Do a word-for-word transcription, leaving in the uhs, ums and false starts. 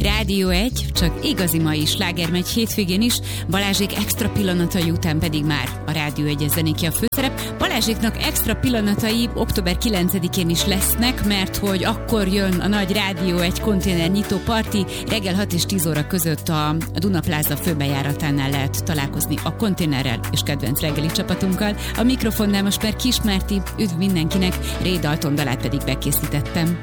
Rádió egy, csak igazi mai sláger megy hétvégén is, Balázsék extra pillanatai után pedig már a Rádió egy zenéki a főszerep. Balázséknak extra pillanatai október kilencedikén is lesznek, mert hogy akkor jön a nagy Rádió egy konténer nyitó parti, reggel hat és tíz óra között a Duna Plaza főbejáratánál lehet találkozni a konténerrel és kedvenc reggeli csapatunkkal. A mikrofonnál most már Kis Márti, üdv mindenkinek, Ray Dalton dalát pedig bekészítettem.